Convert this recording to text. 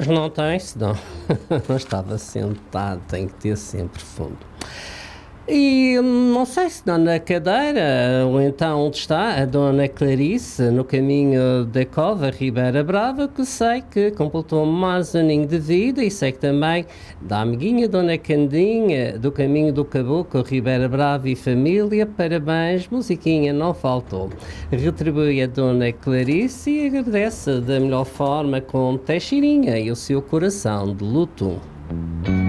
Mas não tem, senão não estava sentado, tem que ter sempre fundo. E não sei se na cadeira, ou então onde está a Dona Clarice, no caminho da Cova Ribeira Brava, que sei que completou mais um aninho de vida, e sei que também da amiguinha Dona Candinha, do caminho do Caboclo, Ribeira Brava e família, parabéns, musiquinha não faltou. Retribui a Dona Clarice e agradece da melhor forma com Teixeirinha e o seu coração de luto.